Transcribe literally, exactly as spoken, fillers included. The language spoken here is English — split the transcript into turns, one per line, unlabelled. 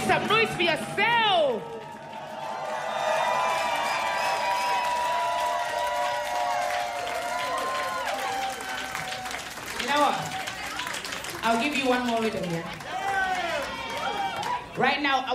some noise for yourself. You know what? I'll give you one more rhythm here. Right now, I